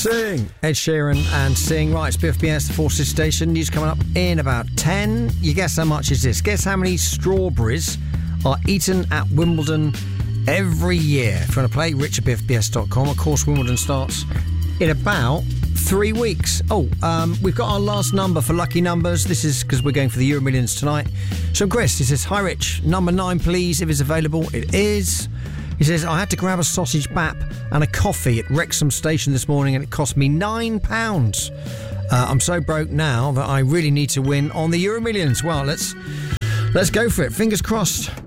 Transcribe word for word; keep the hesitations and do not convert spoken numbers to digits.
Sing. Ed Sheeran and Sing. Right, it's B F B S, the Forces Station. News coming up in about ten. You guess how much is this? Guess how many strawberries are eaten at Wimbledon every year. If you want to play, rich at b f b s dot com. Of course, Wimbledon starts in about three weeks. Oh, um, we've got our last number for lucky numbers. This is because we're going for the Euro Millions tonight. So Chris, he says, hi Rich, number nine please, if it's available. It is. He says, I had to grab a sausage bap and a coffee at Wrexham Station this morning and it cost me nine pounds. Uh, I'm so broke now that I really need to win on the Euro Millions. Well, let's let's go for it. Fingers crossed.